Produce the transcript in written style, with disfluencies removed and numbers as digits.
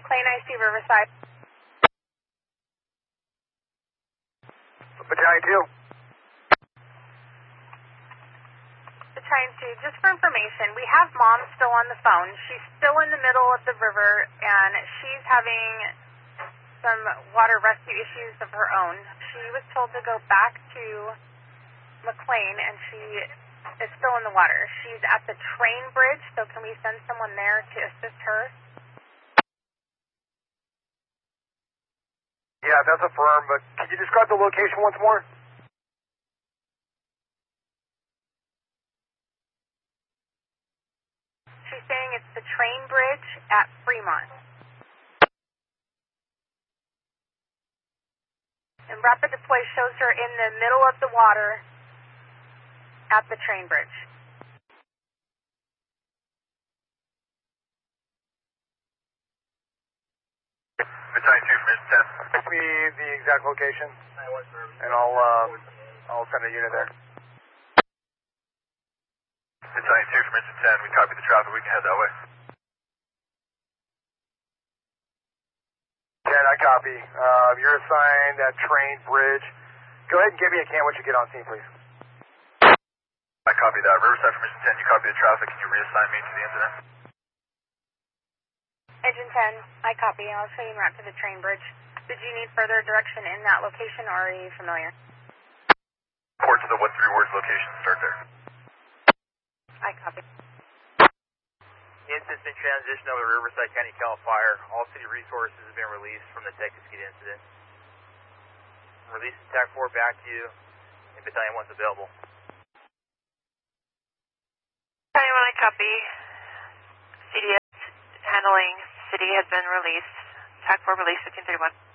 McLean IC Riverside. Battalion 2. Battalion 2, just for information, we have Mom still on the phone. She's still in the middle of the river, and she's having some water rescue issues of her own. She was told to go back to McLean, and she is still in the water. She's at the train bridge, so can we send someone there to assist her? Yeah, that's affirmed, but can you describe the location once more? She's saying it's the train bridge at Fremont. And rapid deploy shows her in the middle of the water at the train bridge. Battalion 2 from 10. Give me the exact location, and I'll send a unit there. Battalion 2 from 10, we copy the traffic, we can head that way. 10, I copy. You're assigned at train bridge. Go ahead and give me a can once you get on scene, please. I copy that. Riverside from 10, you copy the traffic, can you reassign me to the incident? Engine 10, I copy. I'll show you en route to the train bridge. Did you need further direction in that location, or are you familiar? Report to the 13 Words location. Start there. I copy. Incident's been transitioned over to Riverside County Cal Fire. All city resources have been released from the Texas Skid incident. I'm releasing TAC 4 back to you, and Battalion 1's available. Battalion 1, I copy. CDS handling city has been released. TAC 4 released 1531.